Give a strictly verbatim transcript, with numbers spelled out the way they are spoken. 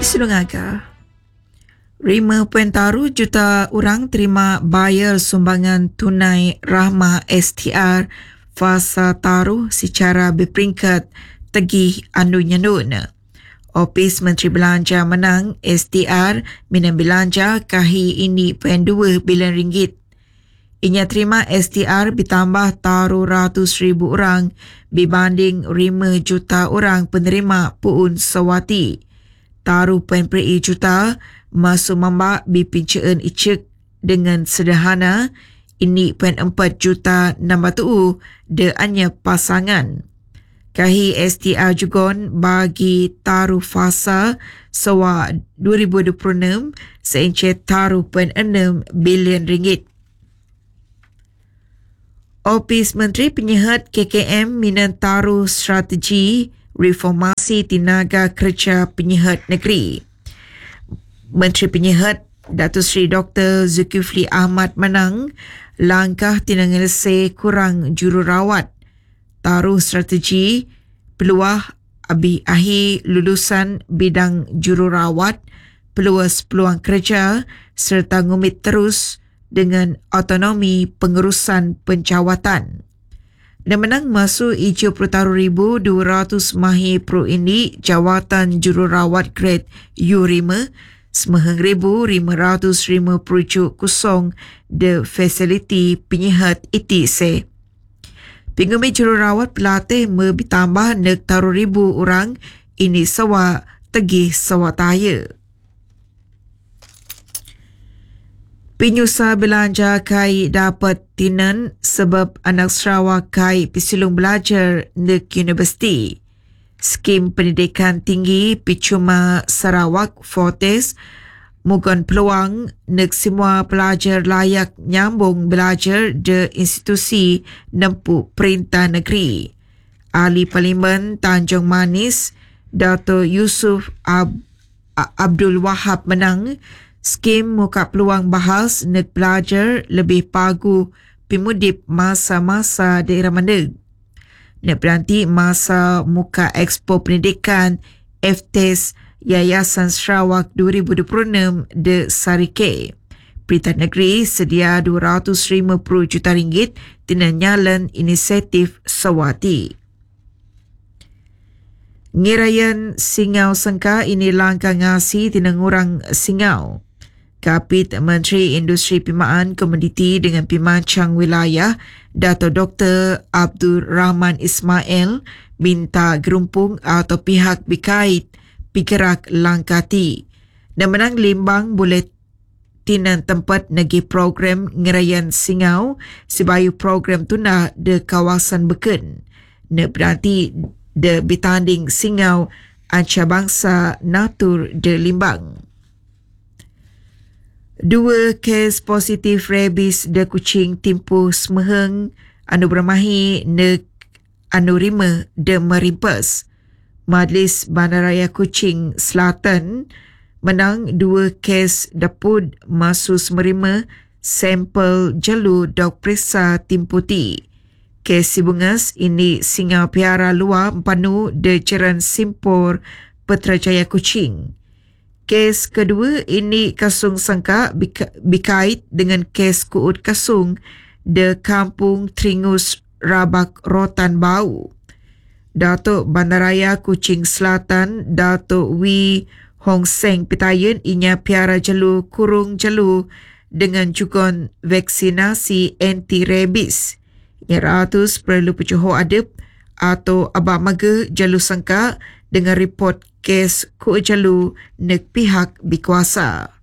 Selungaga. lima perpuluhan taru juta orang terima bayar sumbangan tunai Rahmah S T R fasa taruh secara berperingkat tegih anu nyandun. Opis Menteri Belanja menang S T R minang belanja kahi ini perpuluhan dua bilion ringgit. Inya terima S T R ditambah taruh ratus ribu orang berbanding lima juta orang penerima puun sewati. Taruh perpuluhan juta masuk mambak bipincaan icek dengan sederhana ini perpuluhan empat juta enam batu de anya pasangan. Kahi S T R jugon bagi taruh fasa sewa dua ribu dua puluh enam seince taruh perpuluhan enam bilion ringgit. Opis Menteri Penyihat K K M minang taruh strategi reformasi tenaga kerja penyihat negeri. Menteri Penyihat Datuk Seri Doktor Zulkifli Ahmad menang langkah tinangelese kurang jururawat. Taruh strategi peluang abi akhir lulusan bidang jururawat, peluas peluang kerja serta ngumit terus dengan autonomi pengurusan pencawatan. Dan menang masuk tujuh puluh taruh ribu dua ratus mahir pro ini jawatan jururawat grade U lima sembilan ribu lima ratus lima puluh kosong de fasiliti penyihat I T C. Pengumit jururawat pelatih bertambah nek taruh ribu orang ini sewa tegih sewa taya. Penyusah belanja kai dapat tinan sebab anak Sarawak kai pisilung belajar nek universiti. Skim pendidikan tinggi Picuma Sarawak Fortis mugon peluang nek semua pelajar layak nyambung belajar de institusi nempu perintah negeri. Ahli Parlimen Tanjung Manis Dato' Yusuf Ab- Abdul Wahab menang skim muka peluang bahas nek pelajar lebih pagu pimudip masa-masa daerah mandeg. Nek berhenti masa muka Expo Pendidikan F T E S Yayasan Sarawak dua ribu dua puluh enam de Sarike. Perintah negeri sedia dua ratus lima puluh juta ringgit tina nyalan inisiatif Sawati. Ngirayan Singau Sengka ini langkah ngasi tina ngurang singau. Kapit Menteri Industri Pimaan Komoditi dengan Pimancang Wilayah Dato' Doktor Abdul Rahman Ismail minta gerumpung atau pihak berkait bergerak langkati dan menang limbang boleh tinan tempat negi program ngerayan Singau sebayu program tuna de kawasan beken. Ne berarti de bitanding Singau anca bangsa natur de limbang. Dua kes positif rabies de kucing timpu semeheng anu bermahi nek anu rima de merimpes. Majlis Bandaraya Kuching Selatan menang dua kes dapur masus merima sampel jelu dok periksa timputi. Kes sibungas ini singa piara luar panu de ceran simpor Putrajaya Kuching. Kes kedua ini kasung sangka berkait dengan kes kuut kasung de Kampung Tringus Rabak Rotan Bau. Datuk Bandaraya Kuching Selatan Datuk Wee Hong Seng pitayen inya piara jelu kurung jelu dengan jugon vaksinasi anti-rabies. Ia ratus perlu pejoho adep atau abak maga jelu sangka dengan report kes kuut jelu nek pihak berkuasa.